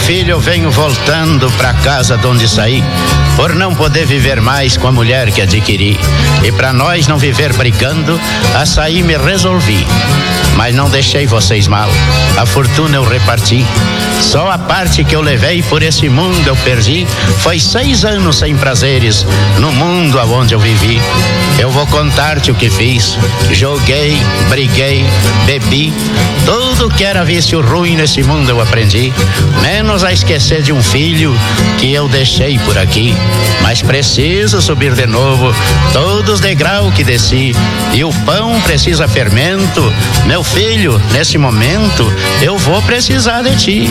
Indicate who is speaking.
Speaker 1: filho, eu venho voltando pra casa de onde saí, por não poder viver mais com a mulher que adquiri. E pra nós não viver brigando, a sair me resolvi. Mas não deixei vocês mal, a fortuna eu reparti. Só a parte que eu levei por esse mundo eu perdi. Foi 6 anos sem prazeres no mundo aonde eu vivi. Eu vou contar-te o que fiz. Joguei, briguei, bebi. Tudo que era vício ruim nesse mundo eu aprendi. Menos a esquecer de um filho que eu deixei por aqui. Mas preciso subir de novo todos os degraus que desci. E o pão precisa fermento. Meu filho, nesse momento eu vou precisar de ti.